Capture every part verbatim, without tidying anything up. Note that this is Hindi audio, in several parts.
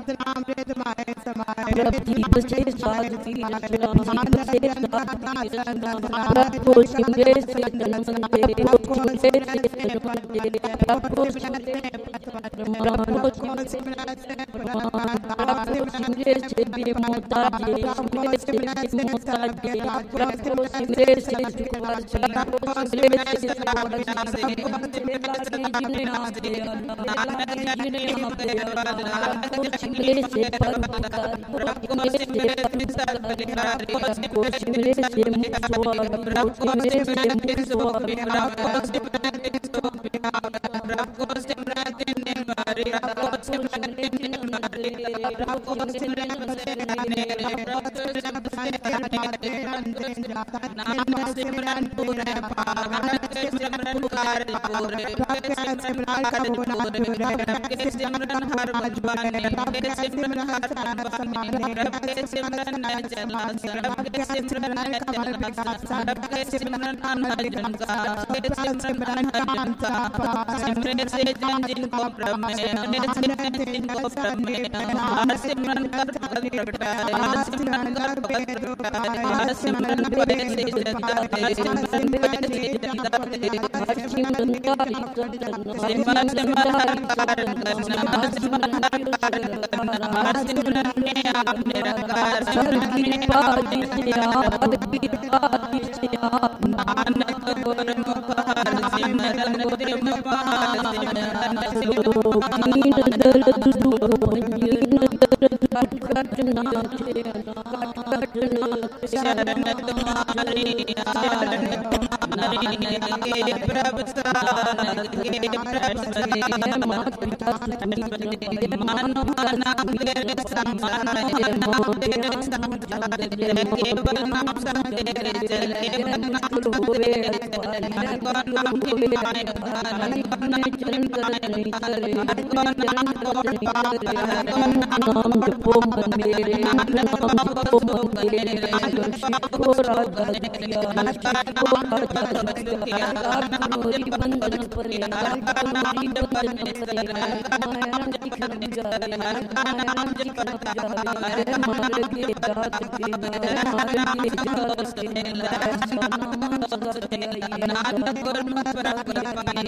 सतनामृत माय समाय प्रदीप से साधती राम से प्रभु सिमरे से जन्मते प्रभु से जन्मते प्रभु सिमरे से बेमोता जे सिमरे से बेमोता जे प्रभु सिमरे से जुगवा से प्रभु सिमरे से जुगवा से जिन्हें आते जिन्हें आते प्रभु सिमरे से परमकार प्रभु सिमरे से परमकार प्रभु सिमरे से मुक्तोर प्रभु सिमरे से मुक्तोर प्रभु सिमरते निवारे प्रभु सिमरते निवारे प्रभु सिमरते निवारे प्रभु सिमरते नाम सिमरन पूरे पावन सिमरन कार पूरे भक्त सिमरन कर पूरे भक्त सिमरन हर मजबाने भक्त सिमरन हर समाने भक्त सिमरन न चला भक्त सिमरन कमल विकास भक्त सिमरन अनहजन का भक्त सिमरन कांता सिमरन से जन जिनको प्रमेय सिमरन जिनको प्रमेय हर सिमरन कर भगत प्रगटाए हर सिमरन कर भगत प्रगटाए हर सिमरन पे से जता हर सिमरन पे से जता हर सिमरन का सिमरन सिमरन कारण करना हर सिमरन करना हर सिमरन ने आपने रखा सिमरन ने पादी से आप की पादी से आप नानक गुर मुख हर सिमरन ते मुख हर सिमरन दीन दर्द दुख दीन दर्द कटना कटना शरण तुम्हारी शरण तुम्हारी प्रभु सारन के प्रसरे मात पिता मानो मना के संसार मोदे संजोग के नाम संगे चले कुल हुए नाम के माने भाई अपने चरण कर नहीं चले नाम जपो मन मेरे नाम जपो मेरे को राजा किया को राजा किया गोरी बंधन पर गोरी बंधन पर नारायण जी कर जाए नारायण जी कर जाए मार के जात के नारायण जी जात के नाम सगते नाम गुर पर पाई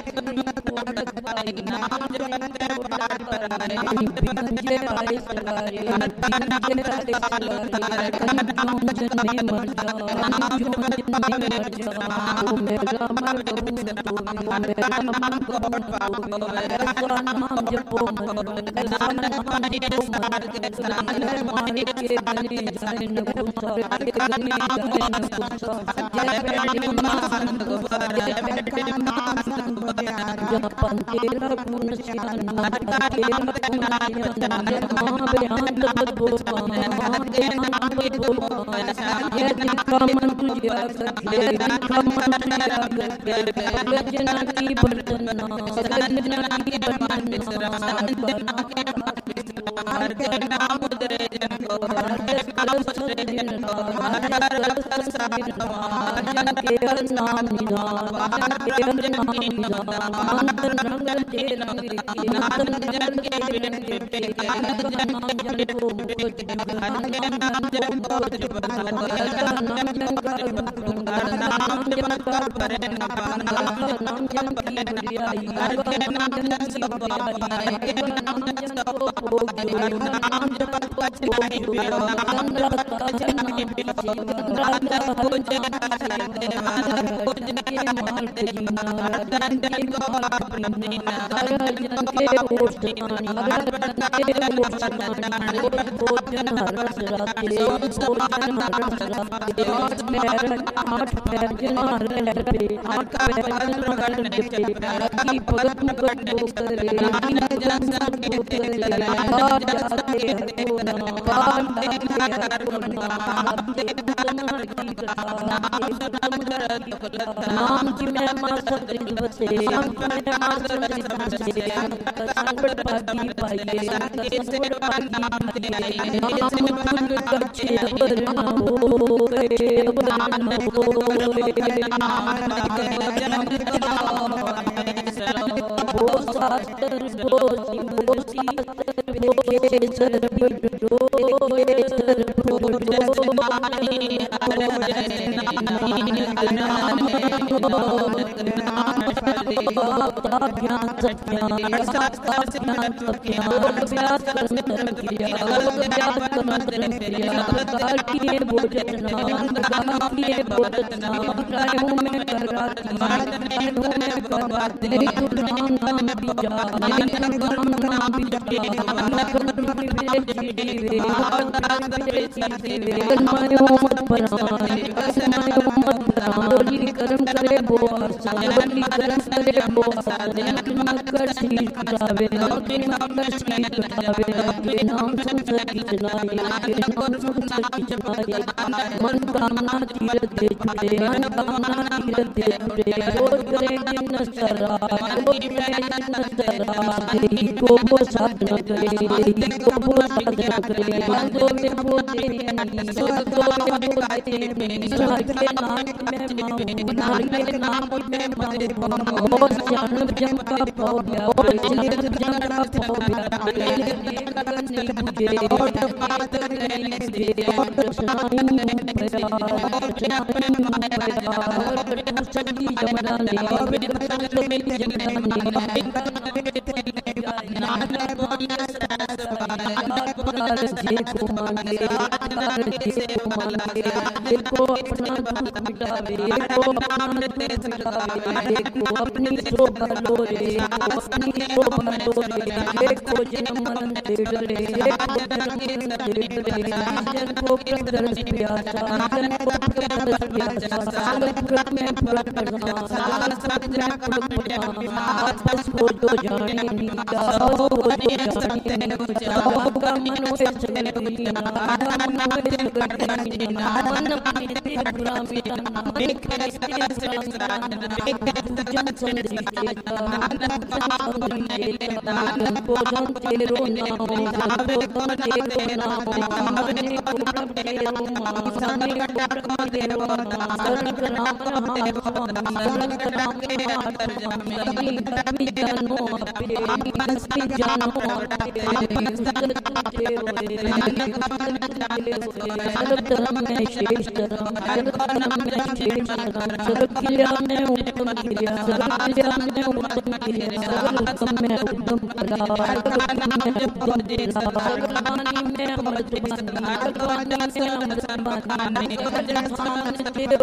नाम जपते पार पर आए बिंजे आए सलारे बिंजे आए सलारे जन में मर जाओ नाम जन में मर जाओ मेरा मर गो मेरा मन गोड़ पाओ नाम जपो नाम पानी सार के नाम माने के बने जाए न पूछो के बने जाए न पूछो जय बेटी मान गोबर जय बेटी मान गोबर जपन तेरा गुण सियान तेरा गुण सियान मां बेअंत बदबो मां बेअंत बदबो ये दिखा मन तुझे सके दिखा मन तेरा गके रजना की बर्तना रजना की बर्तना हर के नाम उदरे जन को हर कलश जन को हर कलश जन के नाम निधान के नाम निधान अंतर रंग के रंग की नाम जन के बिन के नाम जन को मुझ नाम जन को नाम जन नाम जन कर पर नाम जन की बरियाई हर के नाम जन की बरियाई नाम जन को नाम जप पछाई बियो गंगा जन के पीछे गंगा हो जाता है हो के माल जीना हरदन के को अपनी ना जन के ओष्ठानी हरदन के ओष्ठानी भोजन हरस राते भोजन हरस राते पैर आठ पैर जनार पे आठ पैर जनार पे की भगत मुकट को करे न जन सब को करे जाते हो ना पार जाते हो ना आपके तुम्हारी कथा नाम सुनकर नाम की मैं मासक दिन बसे मैं मासक दिन बसे संकट पाती पाइए संकट पाती पाइए नाम फूल कच्चे बरना हो कच्चे बरना हो नाम जन्म वो शास्त्र वो वो शास्त्र कर्म करे बोल सावली कर्म करे बोल मकर शील करावे मकर शील करावे के नाम संसद की चलाए के नाम संसद की चलाए मन कामना तीरथ दे छुटे मन कामना तीरथ दे छुटे रोज करे दिन सरा रोज करे दिन सरा देही को वो साधना करे देही को वो साधना करे दो में बोते नहीं दो में बोते नहीं के नाम में नाम के नाम में मां ज्ञान जम का पौधा जम का पौधा नहीं बुझे और बात नहीं दे और सुनाई प्यार सदी जमना ले जमना जे को मांगे जे को मांगे देखो अपना दुख मिटावे को अपना दुख मिटावे को अपनी शोभा लोरे अपनी शोभा लोरे देखो जन्म मरण से डरे देखो जन्म मरण से डरे जन को प्रदर्श प्यासा जन को प्रदर्श प्यासा साल फुरक में फुरक करना साल सब में फुरक करना आपस को जो जाने नीचा हो जो जाने नीचा होगा मन से चले बिना मन से चले बिना मन अपने बुरा मिटाना एक ऐसे जन संदेश देता जन को जन तेरो नाम जन को जन तेरो नाम हमने को तेरो नाम हमने को तेरो नाम शरण नाम शरण नाम के हाथ जमी कभी जानो अपने हंसी जानो अपने सर्व धर्म में शेष धर्म सर्व धर्म में शेष धर्म सर्व क्रिया में उत्तम क्रिया सर्व क्रिया में उत्तम क्रिया सर्व उत्तम में उत्तम कला सर्व उत्तम में उत्तम देना सर्व वाणी में अमृत बंधना सर्व वाणी में अमृत बंधना जन तेरो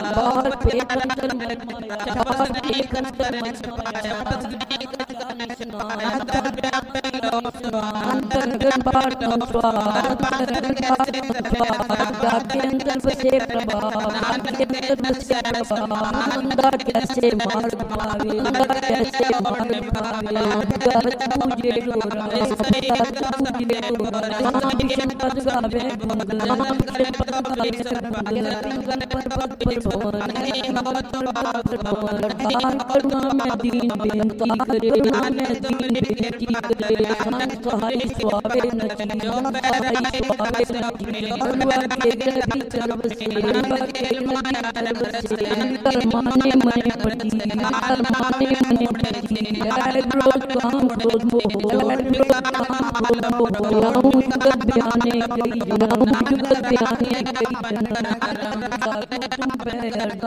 बहुत अंतर्गत पार्टन स्वाहा अंतर बसे प्रभा अंतर बसे प्रभा अंदा कैसे मार्ग पावे अंदा कैसे मार्ग पावे गरज पूजे डोरा गरज पूजे डोरा विष्णु पद गावे गुण राम के पद गावे गण पर्वत पर सोने दान करुणा में दीन बेनती करे मैं दीन बेनती करे सहाय स्वावे नची सहाय स्वावे नची बरुआ के देवी चरब से के मन चरब से कर्माने मन पति कर्माने मन पति जय क्रोध काम क्रोध मोह जय क्रोध काम क्रोध मोह राम जुगत बयाने कई राम जुगत बयाने कई तुम पैरदा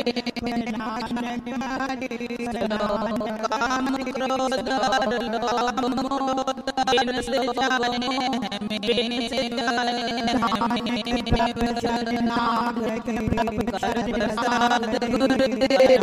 काम क्रोध हम दिन से जाए मेरे से जाए मेरे वचन नाम रखे प्रसाद गुरुदेव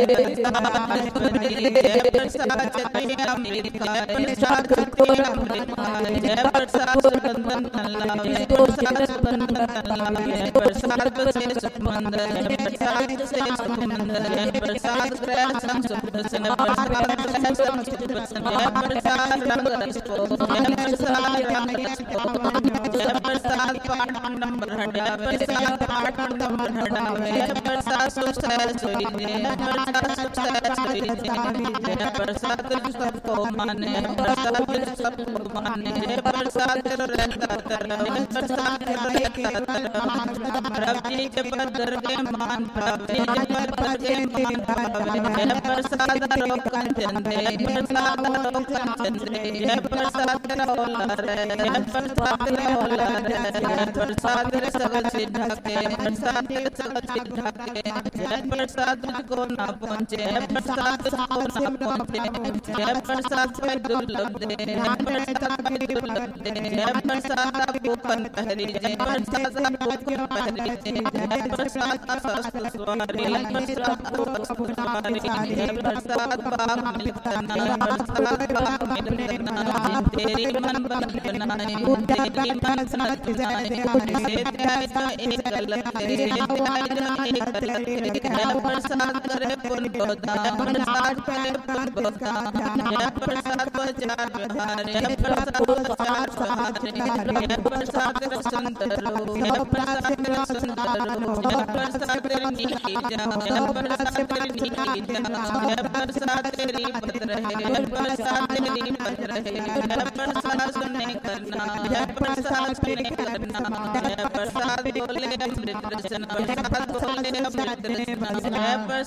प्रसाद चले अमेरिका प्रसाद कोई अमेरिका प्रसाद बंधन लावे प्रसाद बंधन लावे प्रसाद से संबंध प्रसाद से संबंध प्रसाद प्रसन्न सुख से प्रसाद प्रसाद रंग रचो प्रसाद रंग रचो प्रसाद पाठ नंबर हटा प्रसाद पाठ नंबर हटावे प्रसाद सुख से सुविधे प्रसाद सुख से सुविधे प्रसाद सबको माने प्रसाद सबको माने प्रसाद रहता तरह प्रसाद रहता तरह रवि के पदर के मान पावे पदर के मान पावे प्रसाद रोकन चंदे प्रसाद रोकन चंदे प्रसाद रोला रे प्रसाद रोला रे प्रसाद सगल सिद्धके प्रसाद सगल सिद्धके प्रसाद को ना पहुंचे प्रसाद को ना पहुंचे प्रसाद पे दुर्लभ दे प्रसाद पे दुर्लभ दे प्रसाद को कन पहरी दे प्रसाद को कन पहरी दे प्रसाद का शास्त्र स्वारी प्रसाद को स्वारी प्रसाद बाग मिलना प्रसाद बाग मिलना तेरी मन बन बनाए तेरी मन सनत बनाए ऐसा एक गलत एक गलत प्रसाद करे पुन बोधा प्रसाद करे पुन बोधा प्रसाद प्रचार व्यवहार प्रसाद प्रचार सहारे प्रसाद सुंदर प्रसाद सुंदर प्रसाद नीति जाओ प्रसाद नीति जाओ प्रसाद तेरी पद रहे प्रसाद तेरी पद रहे प्रसाद सुने करना प्रसाद सुने करना प्रसाद बोले अमृत दर्शन प्रसाद बोले अमृत दर्शन